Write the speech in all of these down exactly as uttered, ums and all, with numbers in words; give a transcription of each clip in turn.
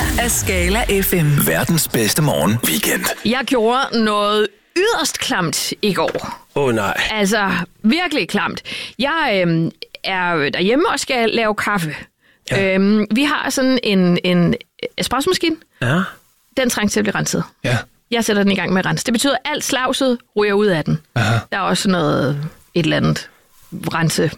af Skala F M. Verdens bedste morgen weekend. Jeg gjorde noget yderst klamt i går. Åh oh, nej. Altså, virkelig klamt. Jeg øh, er derhjemme og skal lave kaffe. Ja. Øhm, vi har sådan en, en espressomaskine. Ja. Den trænger til at blive renset. Ja. Jeg sætter den i gang med at rense. Det betyder, at alt slavset ryger ud af den. Aha. Der er også noget, et eller andet rense...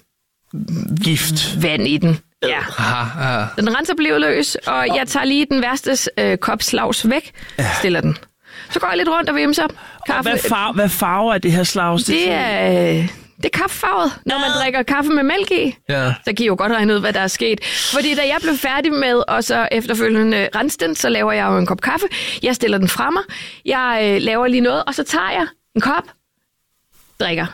Gift. Vand i den. Ja. Aha, aha. Den renser bliver løs, og jeg tager lige den værste øh, kop slavs væk, stiller den. Så går jeg lidt rundt og vimser. Kaffe. Hvad, far, hvad farve er det her slavs? Det er, øh, det er kaffefarvet, når man drikker kaffe med mælk i. Ja. Så kan I jo godt regne ud, hvad der er sket. Fordi da jeg blev færdig med, og så efterfølgende rense den, så laver jeg jo en kop kaffe. Jeg stiller den fra mig. Jeg øh, laver lige noget, og så tager jeg en kop, drikker.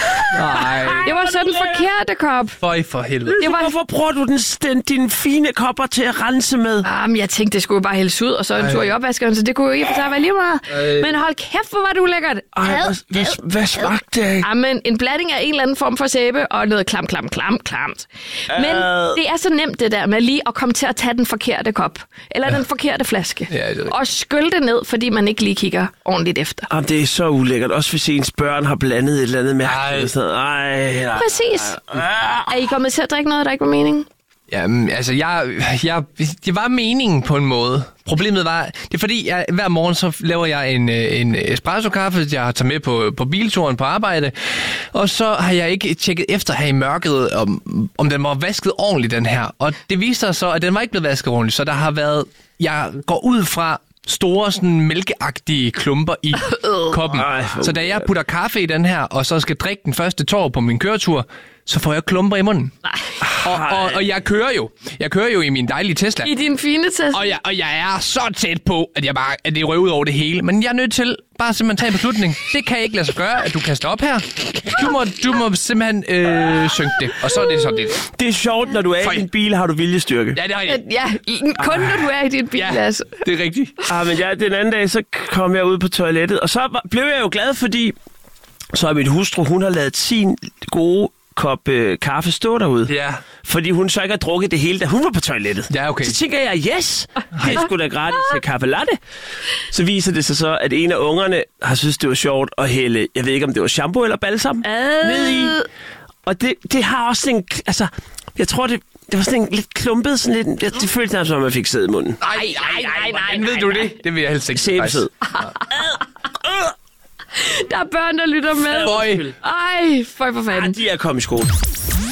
Nej. Det var så den forkerte kop. Føj for helvede. Det var... Hvorfor bruger du den, den, dine fine kopper til at rense med? Jamen, jeg tænkte, det skulle jo bare hældes ud, og så en Ej. tur i opvaskeren, så det kunne jo ikke for sig være lige meget. Ej. Men hold kæft, hvor var det ulækkert. Ej, hvad, hvad, hvad smagte det af? Jamen, en blanding af en eller anden form for sæbe, og noget klam, klam, klam, klamt. Men uh. det er så nemt det der med lige at komme til at tage den forkerte kop, eller ja. den forkerte flaske, ja, det og skylle det ned, fordi man ikke lige kigger ordentligt efter. Jamen, det er så ulækkert. Også hvis ens børn har blandet et eller andet mærkeligt. Ej, nej. Præcis. Er I kommet til at drikke noget, der ikke var meningen? Jamen, altså, jeg, jeg, det var meningen på en måde. Problemet var, det er fordi, jeg, hver morgen så laver jeg en, en espresso-kaffe, jeg tager med på, på bilturen på arbejde, og så har jeg ikke tjekket efter her i mørket, om, om den var vasket ordentligt, den her. Og det viste sig så, at den var ikke blevet vasket ordentligt, så der har været, jeg går ud fra store, sådan mælkeagtige klumper i koppen. Så da jeg putter kaffe i den her, og så skal drikke den første tår på min køretur, så får jeg klumper i munden. Og, og, og jeg kører jo. Jeg kører jo i min dejlige Tesla. I din fine Tesla. Og jeg, og jeg er så tæt på, at, jeg bare, at det røver ud over det hele. Men jeg er nødt til bare simpelthen tage en beslutning. Det kan jeg ikke lade sig gøre, at du kan stoppe her. Du må, du må simpelthen øh, synke det. Og så er det så det. Det er sjovt, når du er Føj. i din bil, har du viljestyrke. Ja, det har jeg. Ja, kun når du er i din bil, ja, altså. det er rigtigt. Ah, men ja, den anden dag, så kom jeg ud på toilettet. Og så blev jeg jo glad, fordi så er min hustru, hun har lavet sin gode kop øh, kaffe stå derude. Ja. Fordi hun så ikke har drukket det hele, da hun var på toilettet. Ja, okay. Så tænker jeg, yes, det er sgu da gratis til kaffe latte. Så viser det sig så, at en af ungerne har synes det var sjovt at hælde, jeg ved ikke, om det var shampoo eller balsam, øh. ned i. Og det, det har også en, altså, jeg tror, det, det var sådan en lidt klumpet, sådan lidt, jeg, det føltes som om man fik sæd i munden. Nej, nej, nej, nej, nej, ved du det? Det vil jeg helst ikke. Sæbesæd. Der er børn, der lytter med. Føj. Ej, føj for fanden. Ja, de er kommet i skole.